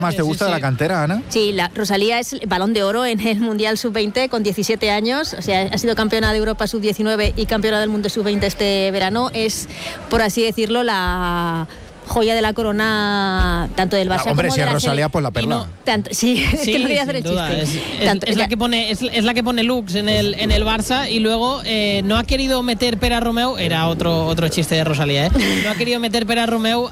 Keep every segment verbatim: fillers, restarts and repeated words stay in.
más te gusta sí, sí. de la cantera, Ana? Sí, la Rosalía es Balón de Oro en el Mundial sub veinte con diecisiete años, o sea, ha sido campeona de Europa sub diecinueve y campeona del mundo sub veinte este verano. Es, por así decirlo, la joya de la corona tanto del Barça no, hombre, como si de es la Rosalía, pues la perla. No, tanto, sí, es sí, que no quería hacer el duda. chiste. Es, es, tanto, es, la que pone, es, es la que pone Lux en el, en el Barça y luego eh, no ha querido meter Pere Romeu, era otro otro chiste de Rosalía, ¿eh? No ha querido meter Pere Romeu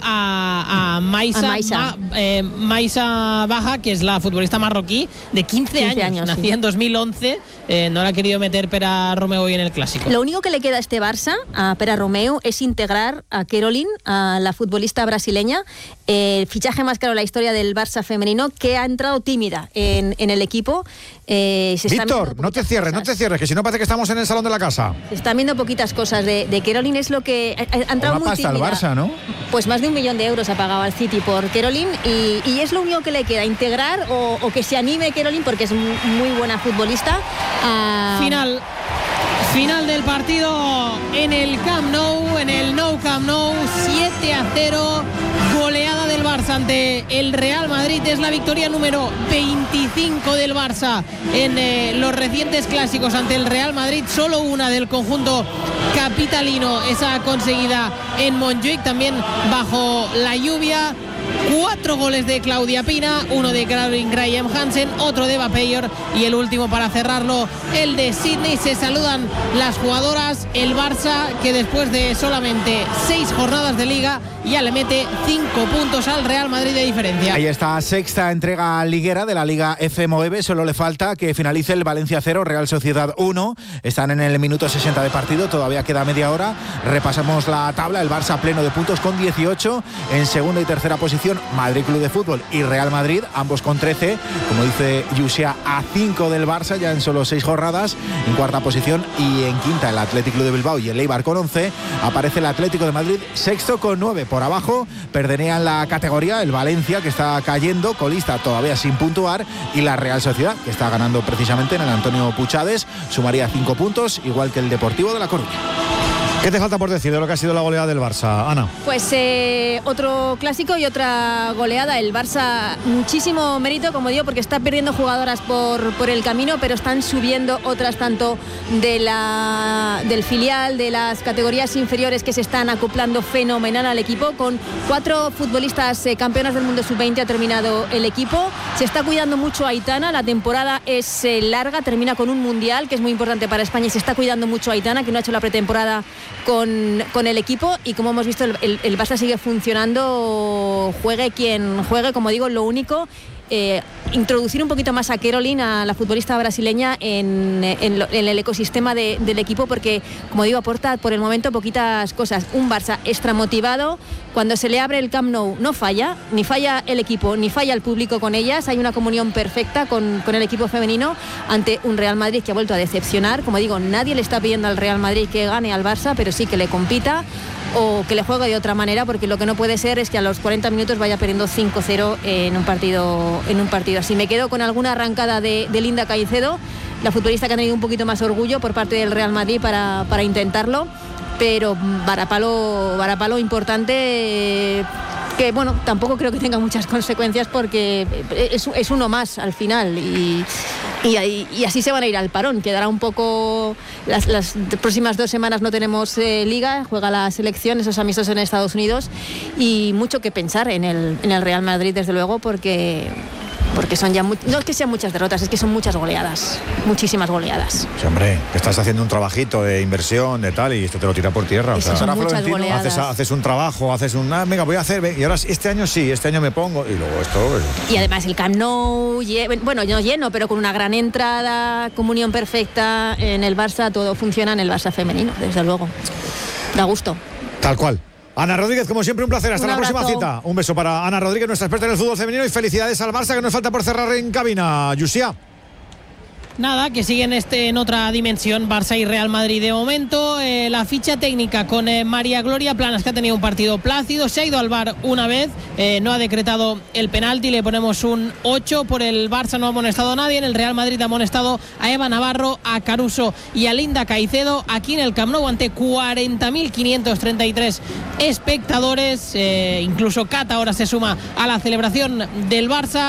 a, a Maisa, a Maisa. Ma, eh, Maisa Baja, que es la futbolista marroquí de quince años, años nacida sí. en dos mil once, eh, no la ha querido meter Pere Romeu hoy en el Clásico. Lo único que le queda a este Barça, a Pere Romeu, es integrar a Caroline, a la futbolista brasileña, el fichaje más caro de la historia del Barça femenino, que ha entrado tímida en, en el equipo. Eh, se Víctor, no te cierres, cosas. no te cierres, que si no parece que estamos en el salón de la casa. Se están viendo poquitas cosas de, de Caroline, es lo que ha, ha entrado una muy pasta tímida. al Barça, ¿no? Pues más de un millón de euros ha pagado al City por Caroline y, y es lo único que le queda, integrar o, o que se anime Caroline, porque es muy buena futbolista. A... Final. Final del partido en el Camp Nou, en el Nou Camp Nou, siete a cero, goleada del Barça ante el Real Madrid. Es la victoria número veinticinco del Barça en eh, los recientes clásicos ante el Real Madrid. Solo una del conjunto capitalino, esa conseguida en Montjuic, también bajo la lluvia. Cuatro goles de Claudia Pina, uno de Caroline Graham Hansen, otro de Eva Peyer y el último para cerrarlo, el de Sydney. Se saludan las jugadoras, el Barça, que después de solamente seis jornadas de liga ya le mete cinco puntos al Real Madrid de diferencia. Ahí está, sexta entrega liguera de la Liga F M O E B. Solo le falta que finalice el Valencia cero, Real Sociedad uno. Están en el minuto sesenta de partido, todavía queda media hora. Repasamos la tabla, el Barça pleno de puntos con dieciocho, en segunda y tercera posición Madrid Club de Fútbol y Real Madrid, ambos con trece, como dice Yusia, a cinco del Barça ya en solo seis jornadas. En cuarta posición y en quinta el Athletic Club de Bilbao y el Eibar con once. Aparece el Atlético de Madrid sexto con nueve. Por abajo perderían la categoría el Valencia, que está cayendo, colista todavía sin puntuar, y la Real Sociedad, que está ganando precisamente en el Antonio Puchades, sumaría cinco puntos, igual que el Deportivo de La Coruña. ¿Qué te falta por decir de lo que ha sido la goleada del Barça, Ana? Pues eh, otro clásico y otra goleada. El Barça, muchísimo mérito, como digo, porque está perdiendo jugadoras por, por el camino, pero están subiendo otras tanto de la, del filial, de las categorías inferiores, que se están acoplando fenomenal al equipo. Con cuatro futbolistas eh, campeonas del mundo sub veinte ha terminado el equipo. Se está cuidando mucho a Aitana, la temporada es eh, larga, termina con un mundial, que es muy importante para España, y se está cuidando mucho a Aitana, que no ha hecho la pretemporada Con, con el equipo, y como hemos visto el, el, el Barça sigue funcionando, juegue quien juegue. Como digo, lo único, eh, introducir un poquito más a Caroline, a la futbolista brasileña, en, en, lo, en el ecosistema de, del equipo, porque, como digo, aporta por el momento poquitas cosas. Un Barça extra motivado, cuando se le abre el Camp Nou no falla, ni falla el equipo, ni falla el público con ellas. Hay una comunión perfecta con, con el equipo femenino ante un Real Madrid que ha vuelto a decepcionar. Como digo, nadie le está pidiendo al Real Madrid que gane al Barça, pero sí que le compita o que le juegue de otra manera, porque lo que no puede ser es que a los cuarenta minutos vaya perdiendo cinco cero en un partido en un partido así. Me quedo con alguna arrancada de, de Linda Caicedo, la futbolista que ha tenido un poquito más orgullo por parte del Real Madrid para, para intentarlo, pero varapalo, varapalo importante, que bueno, tampoco creo que tenga muchas consecuencias, porque es, es uno más al final, y, y, y así se van a ir al parón. Quedará un poco, las, las próximas dos semanas no tenemos eh, liga, juega la selección, esos amistosos en Estados Unidos, y mucho que pensar en el, en el Real Madrid, desde luego, porque... porque son ya, muy, no es que sean muchas derrotas, es que son muchas goleadas, muchísimas goleadas. Sí, hombre, que estás haciendo un trabajito de inversión, de tal, y esto te lo tira por tierra. O sea, son muchas goleadas. Haces, haces un trabajo, haces un, ah, venga, voy a hacer, y ahora este año sí, este año me pongo, y luego esto... Y además el Camp Nou, bueno, no lleno, pero con una gran entrada, comunión perfecta en el Barça, todo funciona en el Barça femenino, desde luego. Da gusto. Tal cual. Ana Rodríguez, como siempre, un placer. Hasta un la abrazo. próxima cita. Un beso para Ana Rodríguez, nuestra experta en el fútbol femenino, y felicidades al Barça, que nos falta por cerrar en cabina. Yusia. Nada, que siguen este, en otra dimensión, Barça y Real Madrid de momento. Eh, la ficha técnica con eh, María Gloria Planas, que ha tenido un partido plácido, se ha ido al V A R una vez, eh, no ha decretado el penalti, le ponemos un ocho. Por el Barça no ha amonestado a nadie, en el Real Madrid ha amonestado a Eva Navarro, a Caruso y a Linda Caicedo, aquí en el Camp Nou ante cuarenta mil quinientos treinta y tres espectadores. Eh, incluso Cata ahora se suma a la celebración del Barça.